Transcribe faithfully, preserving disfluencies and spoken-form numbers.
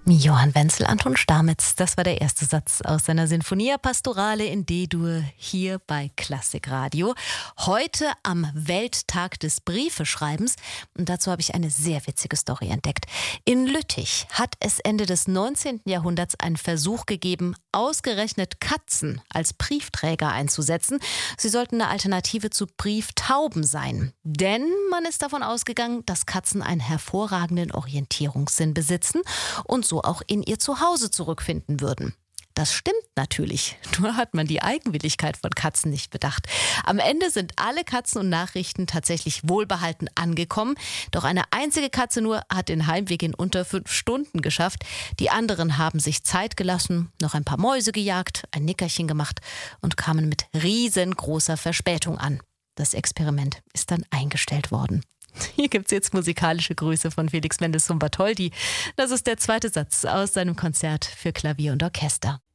Johann Wenzel, Anton Stamitz, das war der erste Satz aus seiner Sinfonia Pastorale in D-Dur hier bei Klassikradio. Heute am Welttag des Briefeschreibens und dazu habe ich eine sehr witzige Story entdeckt. In Lüttich hat es Ende des neunzehnten Jahrhunderts einen Versuch gegeben, ausgerechnet Katzen als Briefträger einzusetzen. Sie sollten eine Alternative zu Brieftauben sein. Denn man ist davon ausgegangen, dass Katzen einen hervorragenden Orientierungssinn besitzen und so auch in ihr Zuhause zurückfinden würden. Das stimmt natürlich, nur hat man die Eigenwilligkeit von Katzen nicht bedacht. Am Ende sind alle Katzen und Nachrichten tatsächlich wohlbehalten angekommen. Doch eine einzige Katze nur hat den Heimweg in unter fünf Stunden geschafft. Die anderen haben sich Zeit gelassen, noch ein paar Mäuse gejagt, ein Nickerchen gemacht und kamen mit riesengroßer Verspätung an. Das Experiment ist dann eingestellt worden. Hier gibt es jetzt musikalische Grüße von Felix Mendelssohn Bartholdy. Das ist der zweite Satz aus seinem Konzert für Klavier und Orchester.